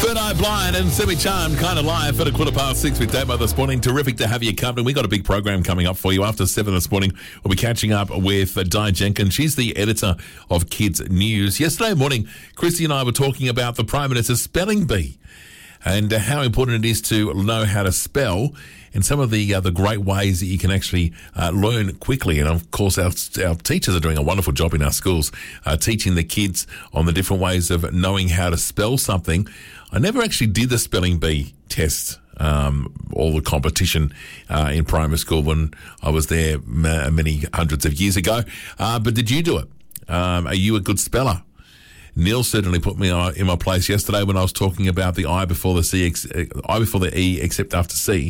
Third Eye Blind and Semi-Charmed Kind of Live at 6:15 with Damo this morning. Terrific to have you company. We got a big program coming up for you. After 7 this morning, we'll be catching up with Di Jenkins. She's the editor of Kids News. Yesterday morning, Christy and I were talking about the Prime Minister's spelling bee and how important it is to know how to spell and some of the great ways that you can actually learn quickly. And, of course, our teachers are doing a wonderful job in our schools teaching the kids on the different ways of knowing how to spell something. I never actually did the spelling bee test, all the competition in primary school when I was there many hundreds of years ago. But did you do it? Are you a good speller? Neil certainly put me in my place yesterday when I was talking about the I before the C, I before the E, except after C.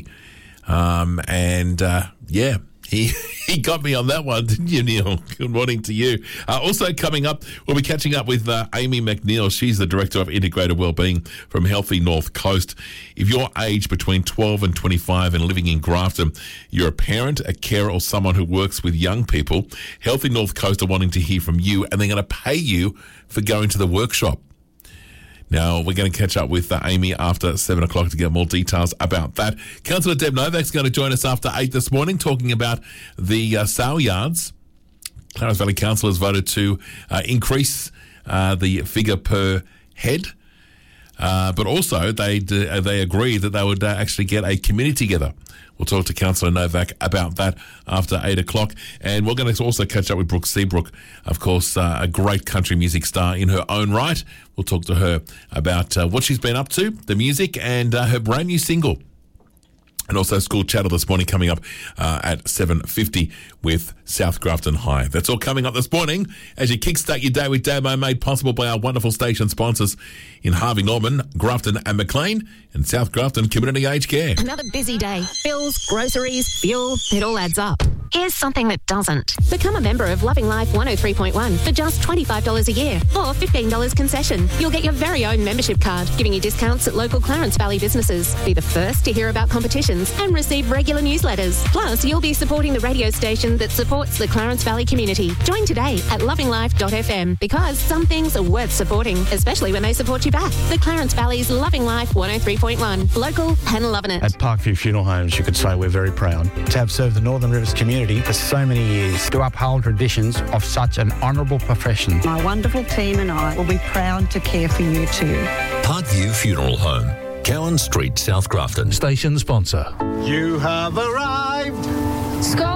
He got me on that one, didn't you, Neil? Good morning to you. Also coming up, we'll be catching up with Amy McNeil. She's the Director of Integrated Wellbeing from Healthy North Coast. If you're aged between 12 and 25 and living in Grafton, you're a parent, a carer, or someone who works with young people, Healthy North Coast are wanting to hear from you, and they're going to pay you for going to the workshop. Now, we're going to catch up with Amy after 7 o'clock to get more details about that. Councillor Deb Novak's going to join us after 8 this morning talking about the sale yards. Clarence Valley Council has voted to increase the figure per head, but also they agreed that they would actually get a committee together. We'll talk to Councillor Novak about that after 8 o'clock. And we're going to also catch up with Brooke Seabrook, of course, a great country music star in her own right. We'll talk to her about what she's been up to, the music, and her brand new single. And also School Chatter this morning coming up at 7:50 with South Grafton High. That's all coming up this morning as you kickstart your day with Damo, made possible by our wonderful station sponsors in Harvey Norman, Grafton and Maclean, and South Grafton Community Aged Care. Another busy day. Bills, groceries, fuel, it all adds up. Here's something that doesn't. Become a member of Loving Life 103.1 for just $25 a year or $15 concession. You'll get your very own membership card, giving you discounts at local Clarence Valley businesses. Be the first to hear about competitions and receive regular newsletters. Plus, you'll be supporting the radio station that supports the Clarence Valley community. Join today at lovinglife.fm because some things are worth supporting, especially when they support you back. The Clarence Valley's Loving Life 103.1. Local and loving it. At Parkview Funeral Homes, you could say we're very proud to have served the Northern Rivers community for so many years, to uphold traditions of such an honourable profession. My wonderful team and I will be proud to care for you too. Parkview Funeral Home, Cowan Street, South Grafton. Station sponsor. You have arrived. Skull